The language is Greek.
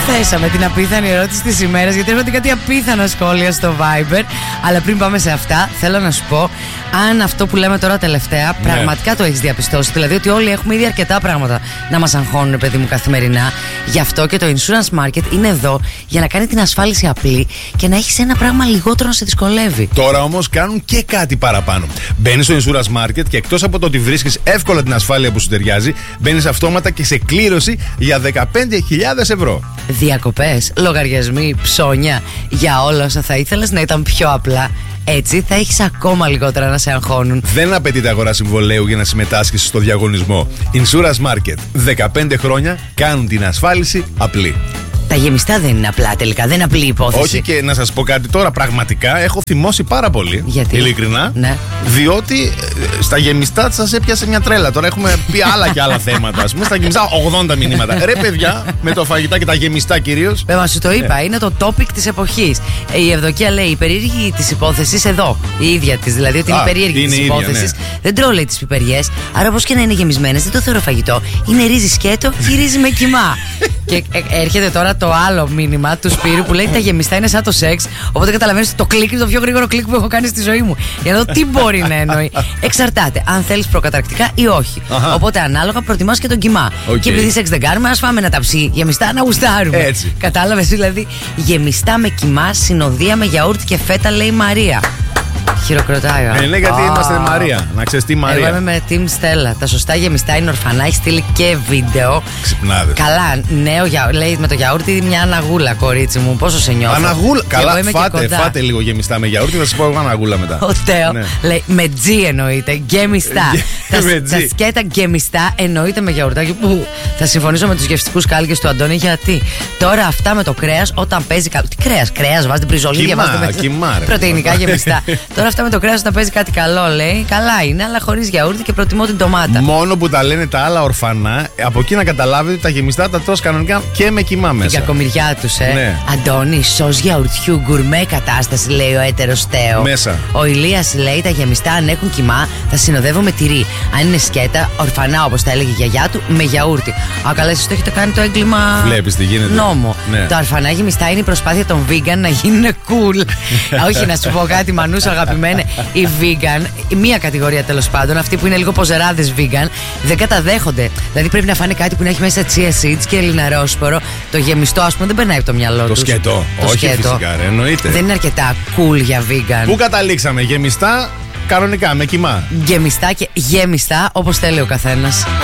Θέσαμε την απίθανη ερώτηση της ημέρας, γιατί έρχονται κάτι απίθανα σχόλια στο Viber. Αλλά πριν πάμε σε αυτά, θέλω να σου πω αν αυτό που λέμε τώρα τελευταία πραγματικά το έχεις διαπιστώσει. Δηλαδή ότι όλοι έχουμε ήδη αρκετά πράγματα να μας αγχώνουν, παιδί μου, καθημερινά. Γι' αυτό και το Insurance Market είναι εδώ για να κάνει την ασφάλιση απλή και να έχεις ένα πράγμα λιγότερο να σε δυσκολεύει. Τώρα όμως κάνουν και κάτι παραπάνω. Μπαίνεις στο Insurance Market και εκτός από το ότι βρίσκεις εύκολα την ασφάλεια που σου ταιριάζει, μπαίνεις αυτόματα και σε κλήρωση για 15.000 ευρώ. Διακοπές, λογαριασμοί, ψώνια, για όλα όσα θα ήθελες να ήταν πιο απλά. Έτσι θα έχεις ακόμα λιγότερα να σε αγχώνουν. Δεν απαιτείται αγορά συμβολέου για να συμμετάσχεις στο διαγωνισμό. Insurance Market. 15 χρόνια κάνουν την ασφάλιση απλή. Τα γεμιστά δεν είναι απλά τελικά, δεν είναι απλή υπόθεση. Όχι, και να σας πω κάτι τώρα, πραγματικά έχω θυμώσει πάρα πολύ. Γιατί? Ειλικρινά. Ναι. Διότι στα γεμιστά σας έπιασε μια τρέλα. Τώρα έχουμε πει άλλα και άλλα θέματα. Ας πούμε, στα γεμιστά 80 μηνύματα. Ρε παιδιά, με το φαγητά και τα γεμιστά κυρίως. Μα σου το είπα, είναι το topic της εποχής. Η Ευδοκία λέει: η περίεργη της υπόθεσης εδώ. Η ίδια της, δηλαδή ότι είναι περίεργη της υπόθεσης. Ναι. Δεν τρώω, λέει, τις πιπεριές. Άρα, όπως και να είναι γεμισμένες, δεν το θεωρώ φαγητό. Είναι ρύζι σκέτο ή ρύζι με κιμά. Και έρχεται τώρα το άλλο μήνυμα του Σπύρου που λέει: τα γεμιστά είναι σαν το σεξ. Οπότε καταλαβαίνεις ότι το κλικ είναι το πιο γρήγορο κλικ που έχω κάνει στη ζωή μου. Για να δω τι μπορεί να εννοεί. Εξαρτάται αν θέλεις προκαταρκτικά ή όχι. Οπότε ανάλογα προτιμάς και τον κιμά. Και επειδή σεξ δεν κάνουμε, ας φάμε ένα ταψί γεμιστά να γουστάρουμε. Κατάλαβες, δηλαδή. Γεμιστά με κιμά, συνοδεία με γιαούρτι και φέτα, λέει η Μαρία. Χειροκροτάει. Ναι, γιατί είμαστε Μαρία. Να ξέρεις τι Μαρία. Εγώ είμαι με Team Stella. Τα σωστά γεμιστά είναι ορφανά. Έχει στείλει και βίντεο. Ξυπνάδες. Καλά, νέο λέει με το γιαούρτι μια αναγούλα, κορίτσι μου. Πόσο σε νιώθω. Αναγούλα. Καλά, φάτε λίγο γεμιστά με γιαούρτι. Θα σας πω εγώ αναγούλα μετά. Ο Τέο λέει με τζι εννοείται. Γεμιστά. Τα σκέτα γεμιστά εννοείται με γιαουρτάκι. Που θα συμφωνήσω με τους γευστικούς κάλικες του Αντώνη, γιατί τώρα αυτά με το κρέας όταν παίζει. Τι κρέας, βάζετε πριζολίδια, βάζετε πρωτεϊνικά γεμιστά. Τώρα αυτά με το κρέας όταν παίζει κάτι καλό, λέει. Καλά είναι, αλλά χωρίς γιαούρτι και προτιμώ την ντομάτα. Μόνο που τα λένε τα άλλα ορφανά, από εκεί να καταλάβετε ότι τα γεμιστά τα τρως κανονικά και με κιμά μέσα. Την κακομοιριά τους, Ναι. Αντώνη, σως γιαουρτιού, γκουρμέ κατάσταση, λέει ο έτερος Τέο. Μέσα. Ο Ηλίας λέει: τα γεμιστά αν έχουν κιμά θα συνοδεύω με τυρί. Αν είναι σκέτα, ορφανά όπως τα έλεγε η γιαγιά του, με γιαούρτι. Α, καλά, εσείς το έχετε κάνει το έγκλημα. Βλέπεις τι γίνεται. Νόμο. Ναι. Τα ορφανά γεμιστά είναι η προσπάθεια των vegan να γίνουν cool. Όχι, να σου πω κάτι, Μανούσα, αγαπημένε. Οι vegan, μία κατηγορία τέλος πάντων, αυτοί που είναι λίγο ποζεράδες vegan, δεν καταδέχονται. Δηλαδή πρέπει να φάνε κάτι που να έχει μέσα chia seeds και ελληναρόσπορο. Το γεμιστό, ας πούμε, δεν περνάει από το μιαλό τους. Το σκέτο. Όχι, φυσικά, εννοείται. Δεν είναι αρκετά cool για vegan. Πού καταλήξαμε, γεμιστά κανονικά, με κιμά. Γεμιστά και γεμιστά, όπως θέλει ο καθένας.